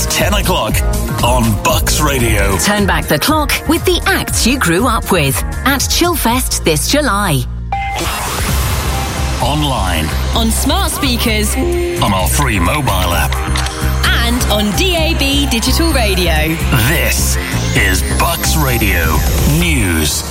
It's 10 o'clock on Bucks Radio. Turn back the clock with the acts you grew up with at Chillfest this July. Online. On smart speakers. On our free mobile app. And on DAB digital radio. This is Bucks Radio News.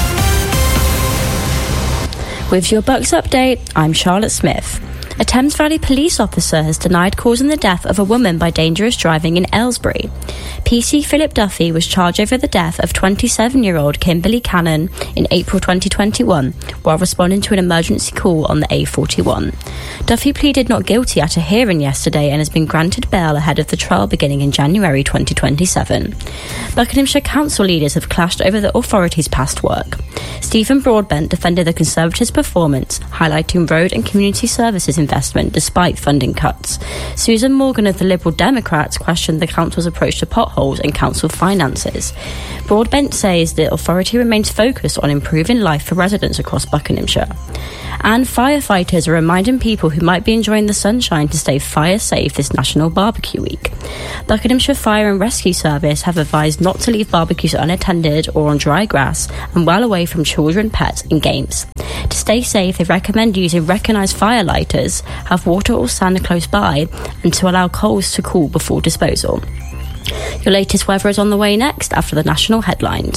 With your Bucks update, I'm Charlotte Smith. A Thames Valley police officer has denied causing the death of a woman by dangerous driving in Aylesbury. PC Philip Duffy was charged over the death of 27-year-old Kimberly Cannon in April 2021 while responding to an emergency call on the A41. Duffy pleaded not guilty at a hearing yesterday and has been granted bail ahead of the trial beginning in January 2027. Buckinghamshire council leaders have clashed over the authorities' past work. Stephen Broadbent defended the Conservatives' performance, highlighting road and community services investment despite funding cuts. Susan Morgan of the Liberal Democrats questioned the council's approach to potholes and council finances. Broadbent says the authority remains focused on improving life for residents across Buckinghamshire. And firefighters are reminding people who might be enjoying the sunshine to stay fire safe this National Barbecue Week. Buckinghamshire Fire and Rescue Service have advised not to leave barbecues unattended or on dry grass and well away from children, pets and games. To stay safe, they recommend using recognised fire lighters, have water or sand close by, and to allow coals to cool before disposal. Your latest weather is on the way next after the national headlines.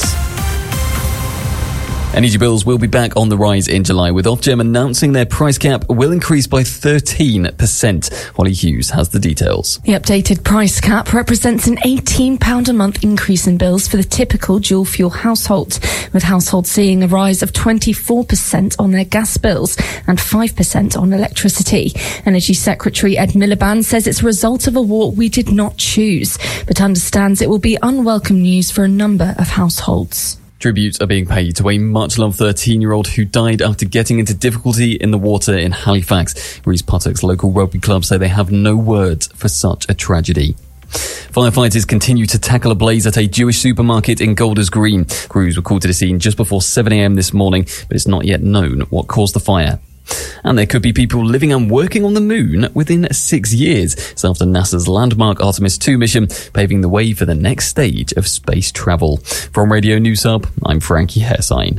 Energy bills will be back on the rise in July, with Ofgem announcing their price cap will increase by 13%. Holly Hughes has the details. The updated price cap represents an £18 a month increase in bills for the typical dual-fuel household, with households seeing a rise of 24% on their gas bills and 5% on electricity. Energy Secretary Ed Miliband says it's a result of a war we did not choose, but understands it will be unwelcome news for a number of households. Tributes are being paid to a much-loved 13-year-old who died after getting into difficulty in the water in Halifax. Reese Puttock's local rugby club say they have no words for such a tragedy. Firefighters continue to tackle a blaze at a Jewish supermarket in Golders Green. Crews were called to the scene just before 7 a.m. this morning, but it's not yet known what caused the fire. And there could be people living and working on the moon within 6 years. It's after NASA's landmark Artemis II mission paving the way for the next stage of space travel. From Radio News Hub, I'm Frankie Hairsign.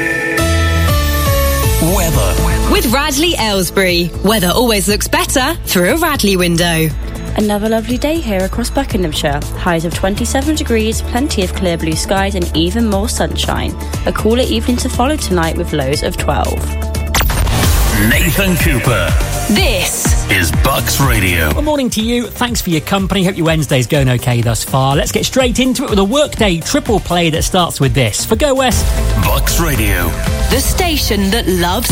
Weather. With Radley Aylesbury. Weather always looks better through a Radley window. Another lovely day here across Buckinghamshire. Highs of 27 degrees, plenty of clear blue skies and even more sunshine. A cooler evening to follow tonight with lows of 12. Nathan Cooper. This is Bucks Radio. Good morning to you. Thanks for your company. Hope your Wednesday's going okay thus far. Let's get straight into it with a workday triple play that starts with this. For Go West. Bucks Radio. The station that loves